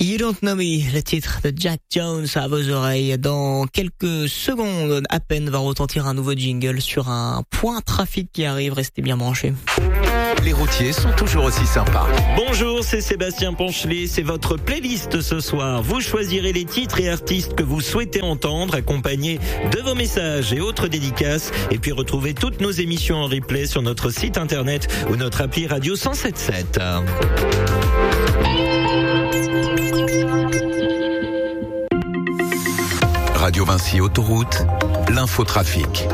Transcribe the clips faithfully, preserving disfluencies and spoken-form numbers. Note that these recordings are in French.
You Don't Know Me, le titre de Jack Jones à vos oreilles. Dans quelques secondes, à peine va retentir un nouveau jingle sur un point trafic qui arrive. Restez bien branchés. Les routiers sont toujours aussi sympas. Bonjour, c'est Sébastien Ponchelet. C'est votre playlist ce soir. Vous choisirez les titres et artistes que vous souhaitez entendre, accompagnés de vos messages et autres dédicaces. Et puis retrouvez toutes nos émissions en replay sur notre site internet ou notre appli Radio cent sept sept. Radio Vinci Autoroute, l'infotrafic.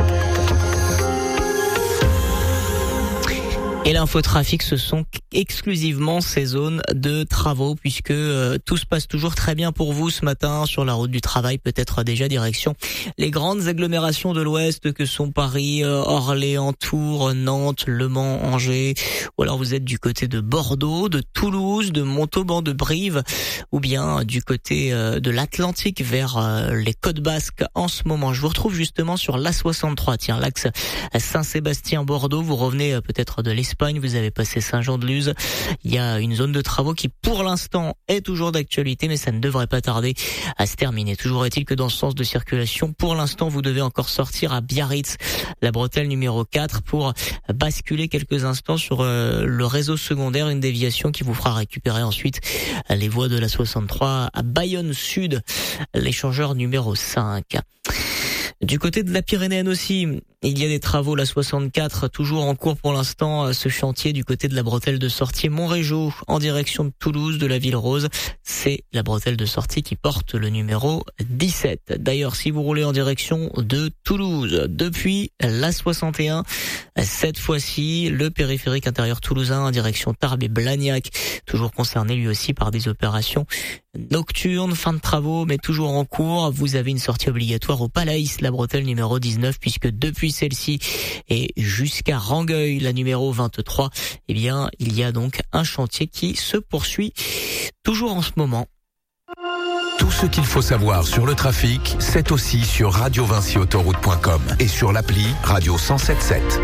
Et l'infotrafic, ce sont exclusivement ces zones de travaux, puisque euh, tout se passe toujours très bien pour vous ce matin sur la route du travail, peut-être déjà direction les grandes agglomérations de l'Ouest que sont Paris, euh, Orléans, Tours, Nantes, Le Mans, Angers, ou alors vous êtes du côté de Bordeaux, de Toulouse, de Montauban, de Brive, ou bien du côté euh, de l'Atlantique vers euh, les Côtes Basques en ce moment. Je vous retrouve justement sur l'A soixante-trois, tiens, l'axe Saint-Sébastien-Bordeaux, vous revenez euh, peut-être de l'Espagne, vous avez passé Saint-Jean-de-Luz. Il y a une zone de travaux qui, pour l'instant, est toujours d'actualité, mais ça ne devrait pas tarder à se terminer. Toujours est-il que dans ce sens de circulation, pour l'instant, vous devez encore sortir à Biarritz, la bretelle numéro quatre, pour basculer quelques instants sur euh, le réseau secondaire, une déviation qui vous fera récupérer ensuite les voies de la soixante-trois à Bayonne Sud, l'échangeur numéro cinq. Du côté de la Pyrénéenne aussi, il y a des travaux, la soixante-quatre, toujours en cours pour l'instant, ce chantier du côté de la bretelle de sortie Montrégeau, en direction de Toulouse, de la Ville Rose. C'est la bretelle de sortie qui porte le numéro dix-sept. D'ailleurs, si vous roulez en direction de Toulouse, depuis la soixante et un, cette fois-ci, le périphérique intérieur toulousain en direction Tarbes et Blagnac, toujours concerné lui aussi par des opérations nocturnes, fin de travaux, mais toujours en cours. Vous avez une sortie obligatoire au Palaïs, la bretelle numéro dix-neuf, puisque depuis celle-ci et jusqu'à Rangueil, la numéro vingt-trois, eh bien, il y a donc un chantier qui se poursuit toujours en ce moment. Tout ce qu'il faut savoir sur le trafic, c'est aussi sur radio vinci autoroute point com et sur l'appli Radio cent sept sept.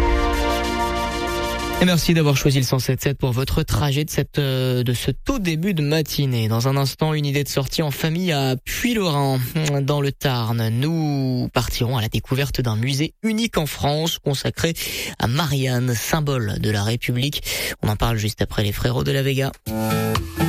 Et merci d'avoir choisi le cent sept sept pour votre trajet de cette euh, de ce tout début de matinée. Dans un instant, une idée de sortie en famille à Puylaurens, dans le Tarn. Nous partirons à la découverte d'un musée unique en France consacré à Marianne, symbole de la République. On en parle juste après les frérots de la Vega.